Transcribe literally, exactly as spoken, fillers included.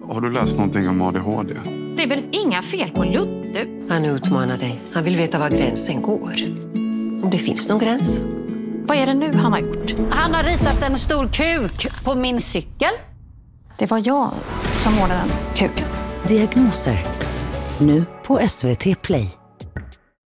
Har du läst någonting om A D H D? Det är väl inga fel på Ludde? Han utmanar dig. Han vill veta var gränsen går. Om det finns någon gräns. Vad är det nu han har gjort? Han har ritat en stor kuk på min cykel. Det var jag som målade den kuken. Diagnoser. Nu på S V T Play.